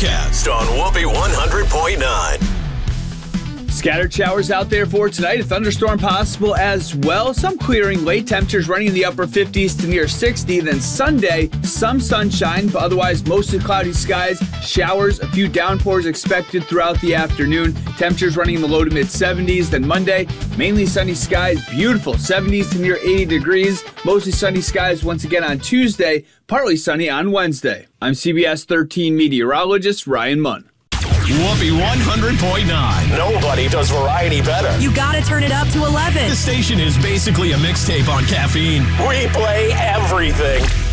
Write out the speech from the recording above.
forecast on Whoopee 100.9. Scattered showers out there for tonight. A thunderstorm possible as well. Some clearing. Late temperatures running in the upper 50s to near 60. Then Sunday, some sunshine, but otherwise mostly cloudy skies. Showers, a few downpours expected throughout the afternoon. Temperatures running in the low to mid 70s. Then Monday, mainly sunny skies. Beautiful. 70s to near 80 degrees. Mostly sunny skies once again on Tuesday. Partly sunny on Wednesday. I'm CBS 13 meteorologist Ryan Munn. Whoopee 100.9. Nobody does variety better. You gotta turn it up to 11. The station is basically a mixtape on caffeine. We play everything.